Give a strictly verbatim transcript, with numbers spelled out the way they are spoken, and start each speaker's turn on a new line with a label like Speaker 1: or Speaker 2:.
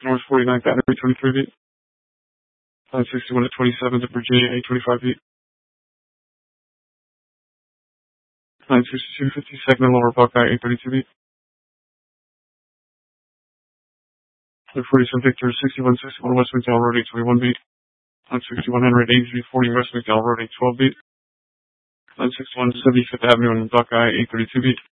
Speaker 1: North forty-ninth Avenue, twenty-three feet. Line sixty-one to twenty-seventh at Virginia, eight twenty-five feet. Line sixty-two, fifty-second and Lower Buckeye, eight thirty-two feet. Line forty-seven Victor, sixty-one sixty-one West McDowell Road, eight twenty-one feet. Line sixty-one Henry, eighty-three forty West McDowell Road, eight twelve feet. Line sixty-one seventy-fifth Avenue and Buckeye, eight thirty-two feet.